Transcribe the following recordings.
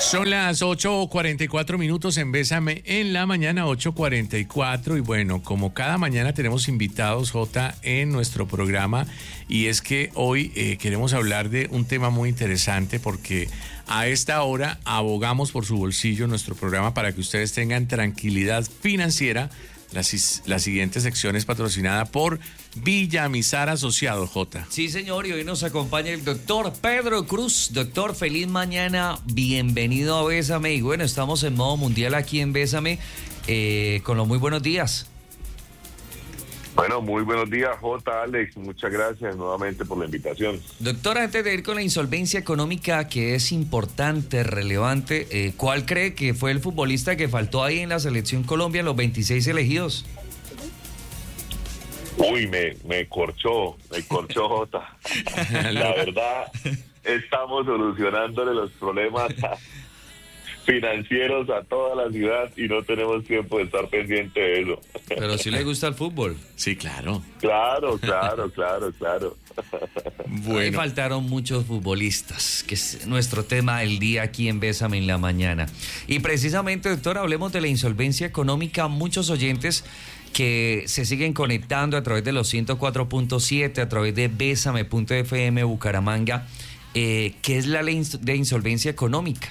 Son las 8:44 en Bésame en la mañana, 8:44. Y bueno, como cada mañana tenemos invitados, Jota, en nuestro programa. Y es que hoy queremos hablar de un tema muy interesante porque a esta hora abogamos por su bolsillo en nuestro programa para que ustedes tengan tranquilidad financiera. La siguiente sección es patrocinada por Villamizar Asociados, Jota. Sí, señor, y hoy nos acompaña el doctor Pedro Cruz. Doctor, feliz mañana, bienvenido a Bésame. Y bueno, estamos en modo mundial aquí en Bésame, con los muy buenos días. Bueno, muy buenos días, Jota, Alex. Muchas gracias nuevamente por la invitación. Doctor, antes de ir con la insolvencia económica, que es importante, relevante, ¿cuál cree que fue el futbolista que faltó ahí en la selección Colombia, los 26 elegidos? Uy, me corchó, Jota. La verdad, estamos solucionándole los problemas financieros a toda la ciudad y no tenemos tiempo de estar pendiente de eso. Pero sí le gusta el fútbol. Sí, claro. Claro. Bueno. Ahí faltaron muchos futbolistas, que es nuestro tema del día aquí en Bésame en la mañana. Y precisamente, doctor, hablemos de la insolvencia económica. Muchos oyentes que se siguen conectando a través de los 104.7, a través de Bésame.fm Bucaramanga. ¿Qué es la ley de insolvencia económica?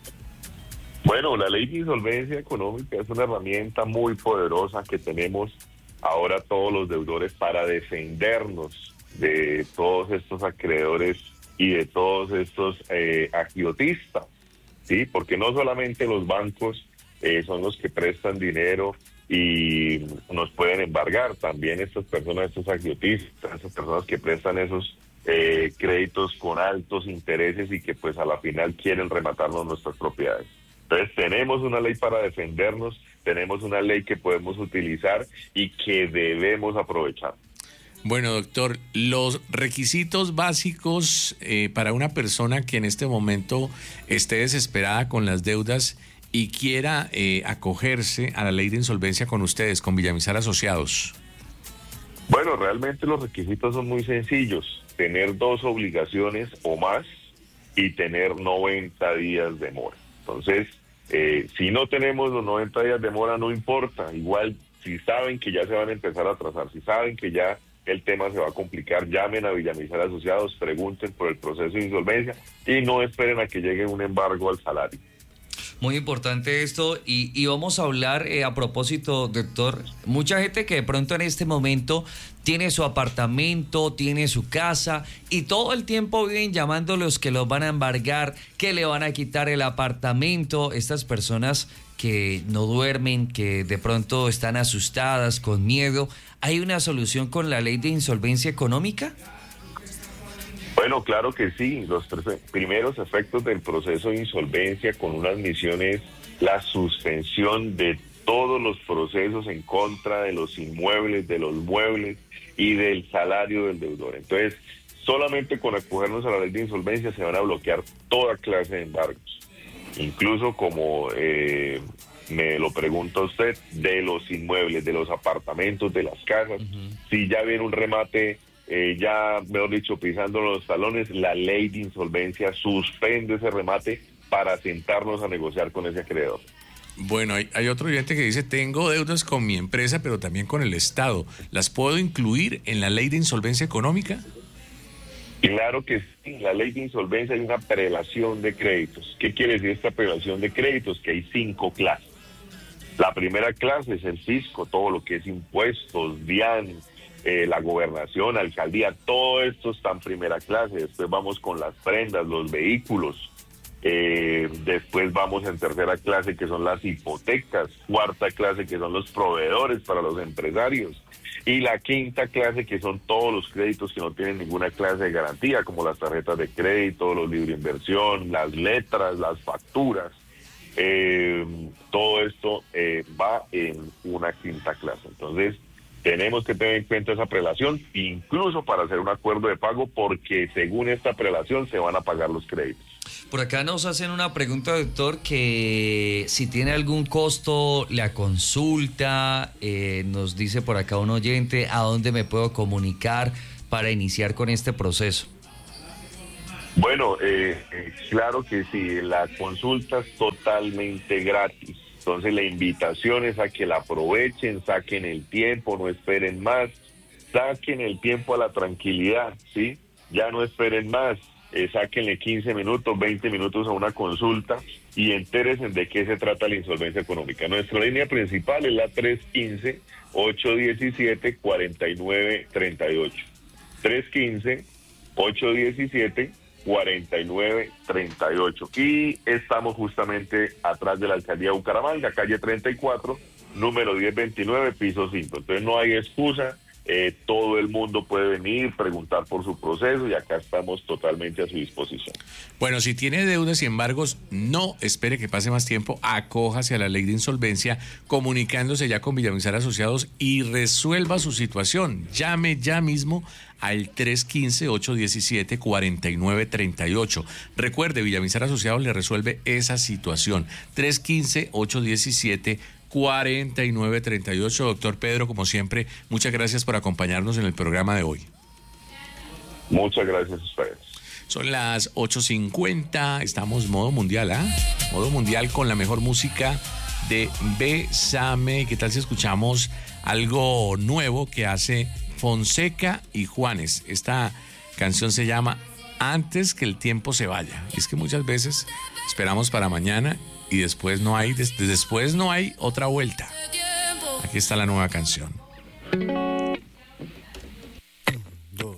Bueno, la ley de insolvencia económica es una herramienta muy poderosa que tenemos ahora todos los deudores para defendernos de todos estos acreedores y de todos estos agiotistas, ¿sí? Porque no solamente los bancos son los que prestan dinero y nos pueden embargar, también estas personas, estos agiotistas, estas personas que prestan esos créditos con altos intereses y que pues a la final quieren rematarnos nuestras propiedades. Entonces tenemos una ley para defendernos, tenemos una ley que podemos utilizar y que debemos aprovechar. Bueno, doctor, los requisitos básicos para una persona que en este momento esté desesperada con las deudas y quiera acogerse a la ley de insolvencia con ustedes, con Villamizar Asociados. Bueno, realmente los requisitos son muy sencillos. Tener 2 obligaciones o más y tener 90 días de mora. Entonces, si no tenemos los 90 días de mora, no importa. Igual, si saben que ya se van a empezar a atrasar, si saben que ya el tema se va a complicar, llamen a Villamizar Asociados, pregunten por el proceso de insolvencia y no esperen a que llegue un embargo al salario. Muy importante esto y vamos a hablar a propósito, doctor, mucha gente que de pronto en este momento tiene su apartamento, tiene su casa y todo el tiempo viven llamándolos que los van a embargar, que le van a quitar el apartamento. Estas personas que no duermen, que de pronto están asustadas, con miedo. ¿Hay una solución con la ley de insolvencia económica? Bueno, claro que sí. Los primeros efectos del proceso de insolvencia con una admisión es la suspensión de todos los procesos en contra de los inmuebles, de los muebles y del salario del deudor. Entonces, solamente con acogernos a la ley de insolvencia se van a bloquear toda clase de embargos. Incluso como me lo pregunta usted, de los inmuebles, de los apartamentos, de las casas. Si ya viene un remate, ya, mejor dicho, pisando los talones, la ley de insolvencia suspende ese remate para sentarnos a negociar con ese acreedor. Bueno, hay otro oyente que dice, tengo deudas con mi empresa, pero también con el Estado. ¿Las puedo incluir en la ley de insolvencia económica? Claro que sí, en la ley de insolvencia hay una prelación de créditos. ¿Qué quiere decir esta prelación de créditos? Que hay 5 clases. La primera clase es el fisco, todo lo que es impuestos, DIAN, la gobernación, alcaldía, todo esto está en primera clase. Después vamos con las prendas, los vehículos. Después vamos en tercera clase, que son las hipotecas. Cuarta clase, que son los proveedores para los empresarios. Y la quinta clase, que son todos los créditos que no tienen ninguna clase de garantía, como las tarjetas de crédito, los libros de inversión, las letras, las facturas. Todo esto va en una quinta clase. Entonces, tenemos que tener en cuenta esa prelación, incluso para hacer un acuerdo de pago, porque según esta prelación se van a pagar los créditos. Por acá nos hacen una pregunta, doctor, que si tiene algún costo la consulta, nos dice por acá un oyente, ¿a dónde me puedo comunicar para iniciar con este proceso? Bueno, claro que sí, la consulta es totalmente gratis. Entonces la invitación es a que la aprovechen, saquen el tiempo, no esperen más, saquen el tiempo a la tranquilidad, ¿sí? Ya no esperen más, sáquenle 15 minutos, 20 minutos a una consulta y entérense de qué se trata la insolvencia económica. Nuestra línea principal es la 315-817-4938. 315-817-4938. Y estamos justamente atrás de la alcaldía de Bucaramanga, calle 34, número 1029, piso 5. Entonces no hay excusa, todo el mundo puede venir, preguntar por su proceso y acá estamos totalmente a su disposición. Bueno, si tiene deudas y embargos, no espere que pase más tiempo, acójase a la ley de insolvencia, comunicándose ya con Villamizar Asociados y resuelva su situación. Llame ya mismo al 315-817-4938. Recuerde, Villamizar Asociados le resuelve esa situación. 315-817-4938. Doctor Pedro, como siempre, muchas gracias por acompañarnos en el programa de hoy. Muchas gracias a ustedes. Son las 8:50, estamos modo mundial, ¿ah? Modo mundial con la mejor música de Bésame. ¿Qué tal si escuchamos algo nuevo que hace Fonseca y Juanes? Esta canción se llama Antes que el tiempo se vaya. Es que muchas veces esperamos para mañana y después no hay otra vuelta. Aquí está la nueva canción.